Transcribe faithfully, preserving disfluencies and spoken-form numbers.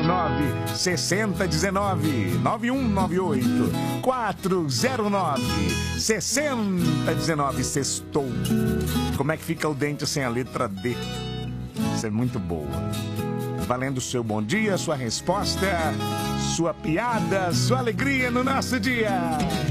nove seis zero um nove nove um nove oito quatro zero nove seis zero um nove. Sextou. Como é que fica o dente sem a letra D? Isso é muito boa. Valendo o seu bom dia, sua resposta, sua piada, sua alegria no nosso dia.